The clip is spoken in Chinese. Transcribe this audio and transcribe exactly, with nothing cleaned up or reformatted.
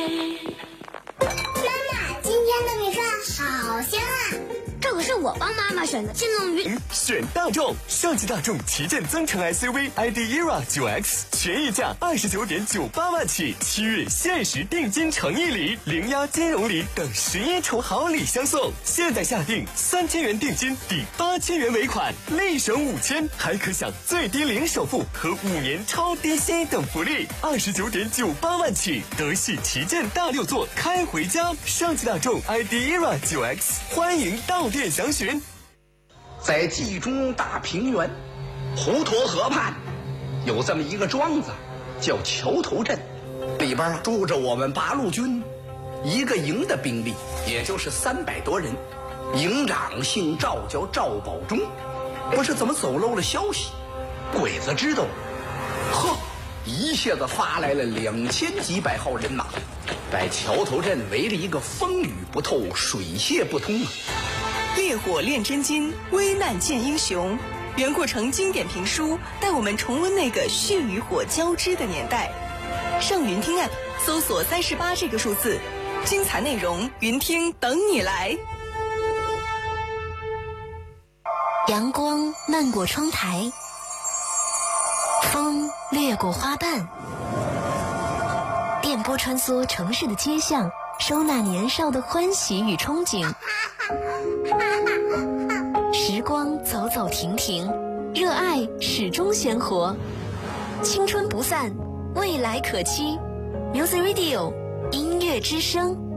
妈妈，今天的米饭好香啊！ 这可是我帮妈妈选的劲龙鱼。 选大众，上汽大众旗舰增程 S U V I D E R A 九 X 全溢价二十九点九八万起，七月限时定金诚意礼、零押金融礼等十一重好礼相送。现在下定三千元定金抵八千元尾款，立省五千，还可享最低零首付和五年超低息等福利。二十九点九八万起，德系旗舰大六座开回家。上汽大众 I D E R A 九 X， 欢迎到店详询。 在冀中大平原滹沱河畔，有这么一个庄子，叫桥头镇，里边住着我们八路军一个营的兵力，也就是三百多人。营长姓赵，叫赵保忠。不是怎么走漏了消息，鬼子知道了，呵，一下子发来了两千几百号人马，把桥头镇围了一个风雨不透，水泄不通啊！ 烈火炼真金，危难见英雄。袁阔成经典评书带我们重温那个血与火交织的年代。上云听 App 搜索三十八这个数字，精彩内容云听等你来。 阳光漫过窗台，风掠过花瓣，电波穿梭城市的街巷，收纳年少的欢喜与憧憬。时光走走停停，热爱始终鲜活，青春不散，未来可期。Music Radio 音乐之声。